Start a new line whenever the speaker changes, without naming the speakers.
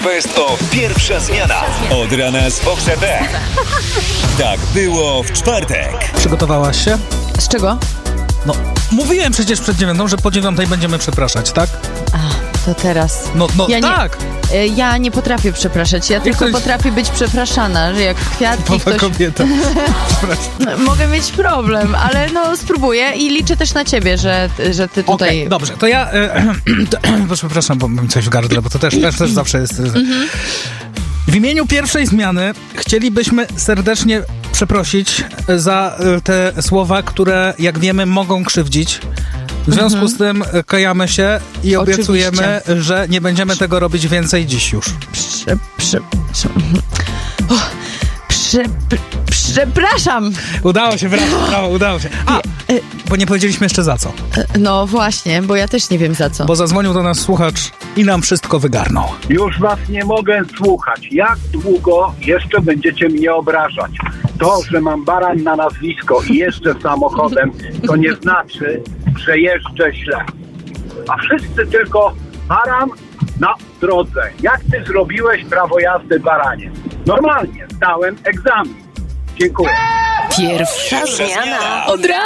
Best of pierwsza zmiana. Od rana z Fox FM. Tak było w czwartek.
Przygotowałaś się?
Z czego?
No, mówiłem przecież przed 9, że po 9 będziemy przepraszać, tak?
To teraz.
No
Ja
tak!
Ja nie potrafię przepraszać, ja tylko
ktoś-
potrafię być przepraszana, że jak kwiatki
Nowa
ktoś...
kobieta.
Mogę mieć problem, ale no spróbuję i liczę też na ciebie, że ty tutaj...
Okej, dobrze, to ja... przepraszam, bo mam coś w gardle, bo to też zawsze jest... W imieniu pierwszej zmiany chcielibyśmy serdecznie przeprosić za te słowa, które, jak wiemy, mogą krzywdzić. W związku z tym kajamy się i obiecujemy, że nie będziemy tego robić więcej dziś już.
Przepraszam!
Udało się, brawo, udało się. Bo nie powiedzieliśmy jeszcze za co.
No właśnie, bo ja też nie wiem za co.
Bo zadzwonił do nas słuchacz i nam wszystko wygarnął.
Już was nie mogę słuchać. Jak długo jeszcze będziecie mnie obrażać? To, że mam baran na nazwisko i jeżdżę samochodem, to nie znaczy, że jeżdżę źle. A wszyscy tylko baran na drodze. Jak ty zrobiłeś prawo jazdy, baranie? Normalnie, zdałem egzamin. Dziękuję.
Pierwsza zmiana.
Od razu.